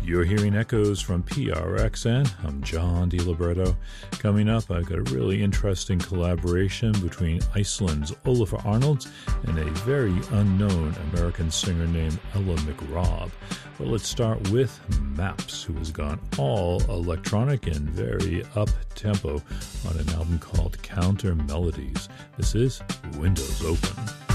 You're hearing echoes from PRXN. I'm John DiLiberto. Coming up, I've got a really interesting collaboration between Iceland's Ólafur Arnalds and a very unknown American singer named Ella McRobb. But let's start with Maps, who has gone all electronic and very up-tempo on an album called Counter Melodies. This is Windows Open.